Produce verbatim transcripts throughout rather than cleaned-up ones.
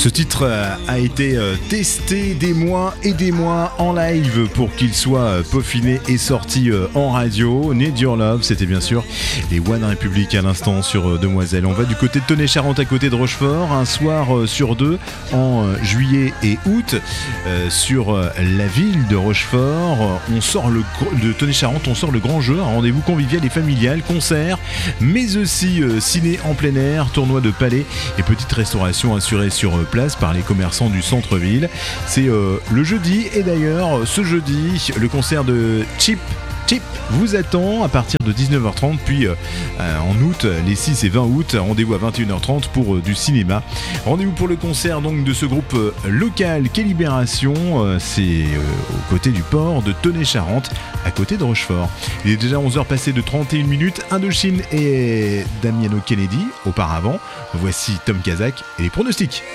Ce titre a été testé des mois et des mois en live pour qu'il soit peaufiné et sorti en radio. Need Your Love, c'était bien sûr les One Republic à l'instant sur Demoiselle. On va du côté de Tenay-Charente à côté de Rochefort, un soir sur deux en juillet et août euh, sur la ville de Rochefort. On sort le de Tenay-Charente, on sort le grand jeu, un rendez-vous convivial et familial, concert, mais aussi euh, ciné en plein air, tournoi de palais et petite restauration assurée sur place par les commerçants du centre-ville. C'est euh, le jeudi et d'ailleurs ce jeudi le concert de Chip Chip vous attend à partir de dix-neuf heures trente, puis euh, en août, les six et vingt août, rendez-vous à vingt et une heures trente pour euh, du cinéma. Rendez-vous pour le concert donc de ce groupe euh, local qu'est Libération, euh, c'est euh, aux côtés du port de Tenay-Charente, à côté de Rochefort. Il est déjà onze heures passées de trente et une minutes, Indochine et Damiano Kennedy auparavant. Voici Tom Kazak et les pronostics.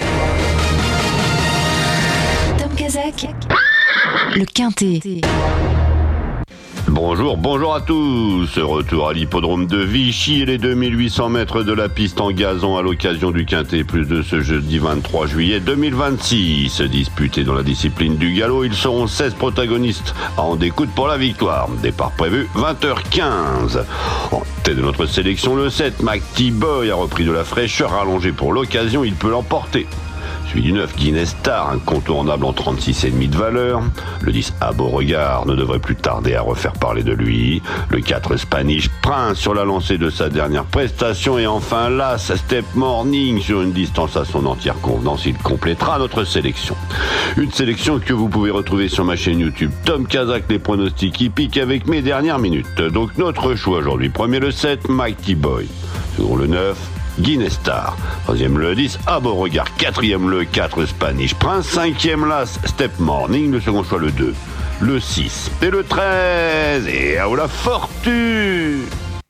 Tom Kazak, le Quintet. Bonjour, bonjour à tous. Retour à l'hippodrome de Vichy et les deux mille huit cents mètres de la piste en gazon à l'occasion du Quintet Plus de ce jeudi vingt-trois juillet deux mille vingt-six. Disputés dans la discipline du galop, ils seront seize protagonistes en découte pour la victoire. Départ prévu vingt heures quinze. En tête de notre sélection, le sept, Macti Boy a repris de la fraîcheur, rallongé pour l'occasion, il peut l'emporter. Suivi du neuf, Guinness Star, incontournable en trente-six virgule cinq de valeur. Le dix, à Beauregard, ne devrait plus tarder à refaire parler de lui. Le quatre, Spanish Prince, sur la lancée de sa dernière prestation. Et enfin, l'As, Step Morning, sur une distance à son entière convenance. Il complétera notre sélection. Une sélection que vous pouvez retrouver sur ma chaîne YouTube Tom Kazak, les pronostics hippiques avec mes dernières minutes. Donc notre choix aujourd'hui. Premier le sept, Mighty Boy. Second le neuf, Guinness Star. Troisième le dix, à Beauregard. Quatrième le quatre, Spanish Prince. Cinquième l'As, Step Morning. Le second choix le deux, le six et le treize. Et à la fortune.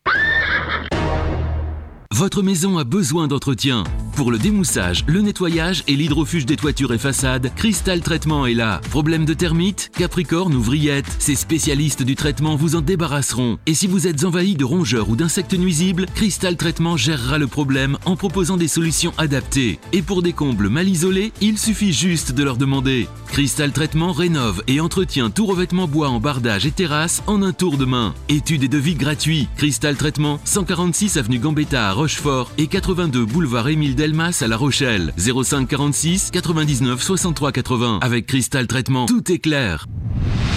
Votre maison a besoin d'entretien. Pour le démoussage, le nettoyage et l'hydrofuge des toitures et façades, Cristal Traitement est là. Problème de termites, capricorne ou vrillettes, ces spécialistes du traitement vous en débarrasseront. Et si vous êtes envahi de rongeurs ou d'insectes nuisibles, Cristal Traitement gérera le problème en proposant des solutions adaptées. Et pour des combles mal isolés, il suffit juste de leur demander. Cristal Traitement rénove et entretient tout revêtement bois en bardage et terrasse en un tour de main. Études et devis gratuits. Cristal Traitement, cent quarante-six avenue Gambetta à Rochefort et quatre-vingt-deux boulevard Émile Delmas à La Rochelle. zéro cinq quarante-six quatre-vingt-dix-neuf soixante-trois quatre-vingts. Avec Cristal Traitement, tout est clair.